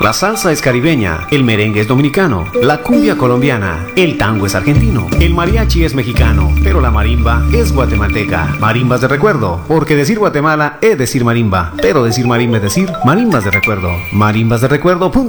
La salsa es caribeña, el merengue es dominicano, la cumbia colombiana, el tango es argentino, el mariachi es mexicano, pero la marimba es guatemalteca. Marimbas de recuerdo, porque decir Guatemala es decir marimba, pero decir marimba es decir marimbas de recuerdo. Marimbas de recuerdo.